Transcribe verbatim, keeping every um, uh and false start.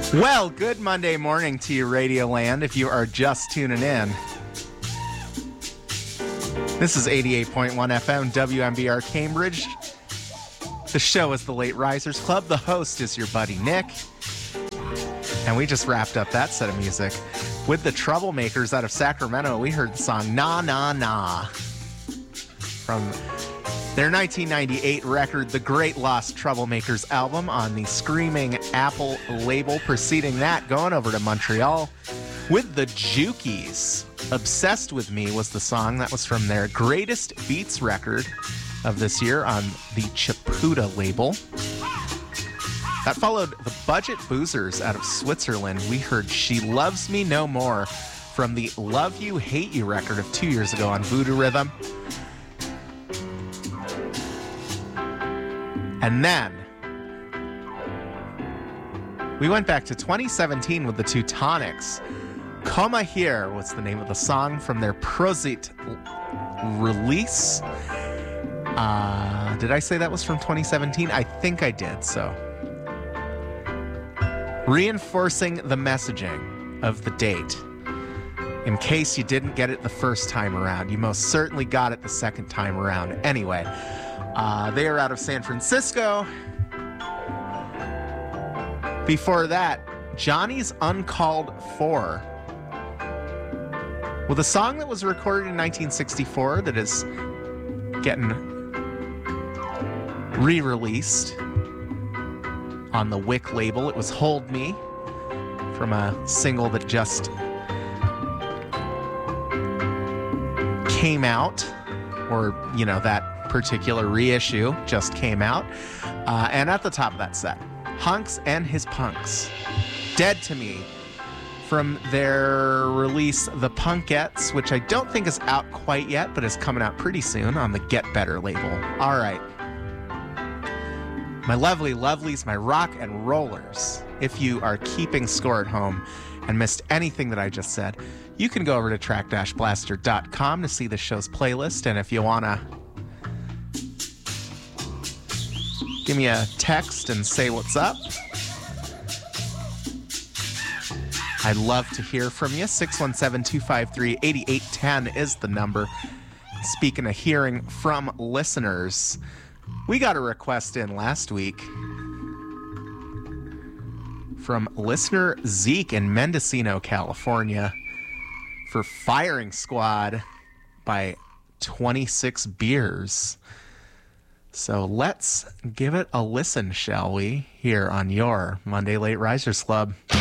Well, good Monday morning to you, Radioland, if you are just tuning in. This is eighty-eight point one F M, W M B R Cambridge. The show is the Late Risers Club. The host is your buddy, Nick. And we just wrapped up that set of music with the Troublemakers out of Sacramento. We heard the song Na Na Na from their nineteen ninety-eight record, The Great Lost Troublemakers album, on the Screaming Apple label. Preceding that, going over to Montreal with the Jukies. Obsessed With Me was the song that was from their Greatest Beats record of this year on the Chaputa label. That followed the Budget Boozers out of Switzerland. We heard She Loves Me No More from the Love You, Hate You record of two years ago on Voodoo Rhythm. And then we went back to twenty seventeen with the Teutonics. Coma Here was the name of the song from their Prosit release. Uh, did I say that was from twenty seventeen? I think I did, so. Reinforcing the messaging of the date. In case you didn't get it the first time around, you most certainly got it the second time around. Anyway, uh, they are out of San Francisco. Before that, Johnny's Uncalled For, with a song that was recorded in nineteen sixty-four that is getting re-released on the Wick label. It was Hold Me, from a single that just came out, or, you know, that particular reissue just came out. Uh, and at the top of that set, Hunks and His Punks, Dead to Me, from their release The Punkettes, which I don't think is out quite yet, but is coming out pretty soon on the Get Better label. All right. My lovely lovelies, my rock and rollers, if you are keeping score at home and missed anything that I just said, you can go over to track dash blaster dot com to see the show's playlist. And if you want to give me a text and say what's up, I'd love to hear from you. six one seven, two five three, eight eight one zero is the number. Speaking of hearing from listeners, we got a request in last week from listener Zeke in Mendocino, California, for Firing Squad by twenty-six Beers. So let's give it a listen, shall we, here on your Monday Late Risers Club.